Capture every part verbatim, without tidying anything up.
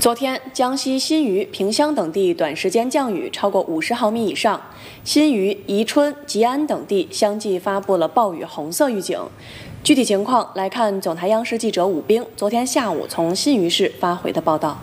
昨天，江西新余、萍乡等地短时间降雨超过五十毫米以上，新余、宜春、吉安等地相继发布了暴雨红色预警。具体情况来看，总台央视记者武兵昨天下午从新余市发回的报道。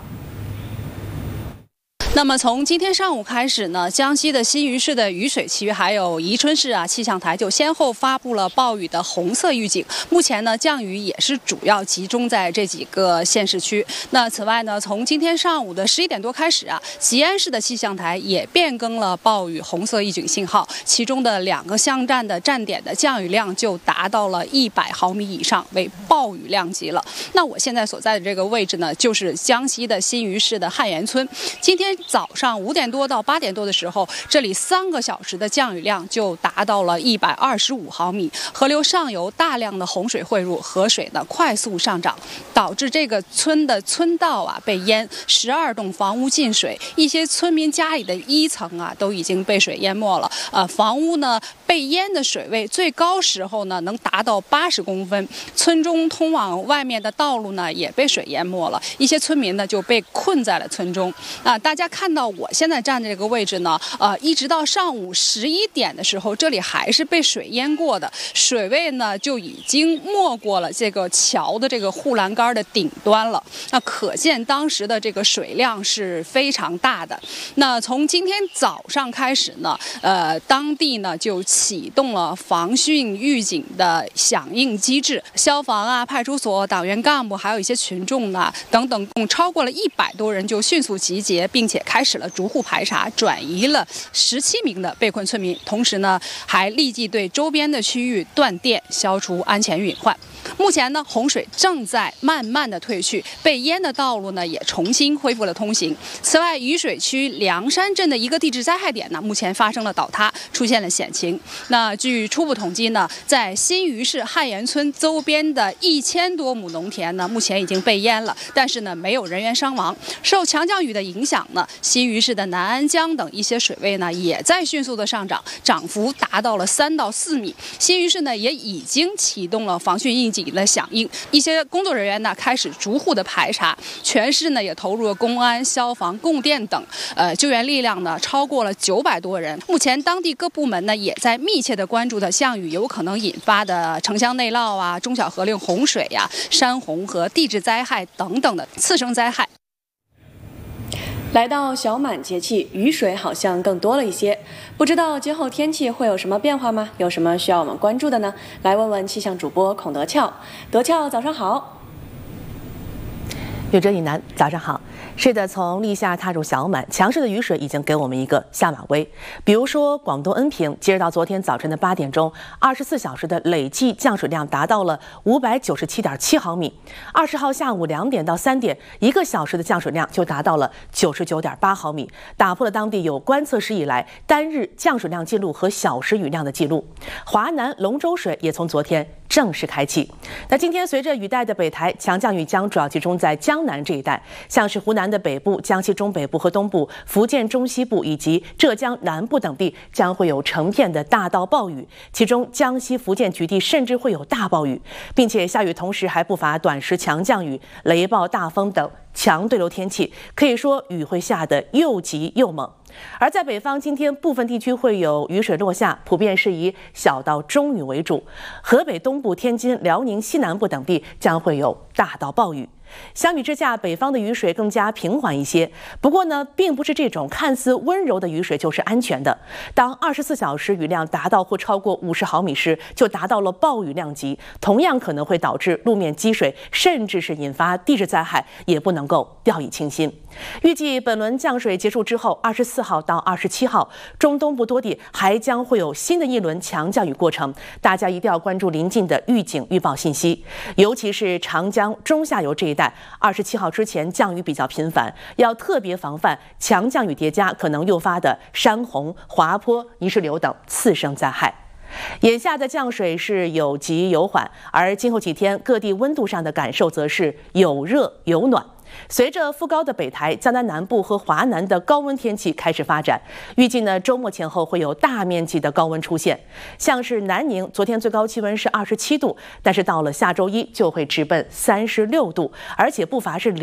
那么从今天上午开始呢，江西的新余市的渝水区还有宜春市啊，气象台就先后发布了暴雨的红色预警。目前呢，降雨也是主要集中在这几个县市区。那此外呢，从今天上午的十一点多开始啊，吉安市的气象台也变更了暴雨红色预警信号，其中的两个乡站的站点的降雨量就达到了一百毫米以上，为暴雨量级了。那我现在所在的这个位置呢，就是江西的新余市的汉源村。今天 早上五点多到八点多的时候，这里三个小时的降雨量就达到了一百二十五毫米，河流上游大量的洪水汇入，河水呢快速上涨，导致这个村的村道啊被淹，十二栋房屋进水，一些村民家里的一层啊都已经被水淹没了。呃，房屋呢被淹的水位最高时候呢能达到八十公分，村中通往外面的道路呢也被水淹没了，一些村民呢就被困在了村中。啊、呃，大家 看到我现在站的这个位置呢，呃，一直到上午十一点的时候，这里还是被水淹过的，水位呢就已经没过了这个桥的这个护栏杆的顶端了。那可见当时的这个水量是非常大的。那从今天早上开始呢，呃，当地呢就启动了防汛预警的响应机制，消防啊、派出所、党员干部，还有一些群众呢等等，共超过了一百多人就迅速集结，并且 开始了逐户排查，转移了十七名的被困村民，同时呢，还立即对周边的区域断电，消除安全隐患。 目前呢，洪水正在慢慢的退去，被淹的道路呢也重新恢复了通行。此外，渝水区梁山镇的一个地质灾害点呢，目前发生了倒塌，出现了险情。那据初步统计呢，在新余市汉源村周边的一千多亩农田呢，目前已经被淹了，但是呢，没有人员伤亡。受强降雨的影响呢，新余市的南安江等一些水位呢，也在迅速的上涨，涨幅达到了三到四米。新余市呢，也已经启动了防汛应急 的响应，一些工作人员呢开始逐户的排查，全市呢也投入了公安、消防、供电等呃救援力量呢超过了九百多人。目前当地各部门呢也在密切的关注的降雨有可能引发的城乡内涝啊、中小河流洪水呀、山洪和地质灾害等等的次生灾害。 来到小满节气，雨水好像更多了一些，不知道今后天气会有什么变化吗？有什么需要我们关注的呢？来问问气象主播孔德俏。德俏，早上好。 有哲以南，早上好。 是的，从立夏踏入小满，强势的雨水已经给我们一个下马威。比如说，广东恩平，截止到昨天早晨的八点钟，二十四小时的累计降水量达到了五百九十七点七毫米。二十号下午两点到三点，一个小时的降水量就达到了九十九点八毫米，打破了当地有观测史以来单日降水量记录和小时雨量的记录。华南龙舟水也从昨天 正式开启。那今天随着雨带的北抬，强降雨将主要集中在江南这一带，像是湖南的北部、江西中北部和东部、福建中西部以及浙江南部等地将会有成片的大到暴雨，其中江西、福建局地甚至会有大暴雨，并且下雨同时还不乏短时强降雨、雷暴、大风等强对流天气，可以说雨会下得又急又猛。 而在北方，今天部分地区会有雨水落下，普遍是以小到中雨为主。河北东部、天津、辽宁西南部等地将会有大到暴雨。 相比之下，北方的雨水更加平缓一些。不过呢，并不是这种看似温柔的雨水就是安全的。当二十四小时雨量达到或超过五十毫米时，就达到了暴雨量级，同样可能会导致路面积水，甚至是引发地质灾害，也不能够掉以轻心。预计本轮降水结束之后，二十四号到二十七号，中东部多地还将会有新的一轮强降雨过程，大家一定要关注临近的预警预报信息，尤其是长江中下游这一带。 二十七号之前降雨比较频繁，要特别防范强降雨叠加可能诱发的山洪、滑坡、泥石流等次生灾害。眼下的降水是有急有缓，而今后几天各地温度上的感受则是有热有暖。 随着副高的北抬，江南南部和华南的高温天气开始发展，预计呢周末前后会有大面积的高温出现。像是南宁，昨天最高气温是二十七度，但是到了下周一就会直奔三十六度，而且不乏是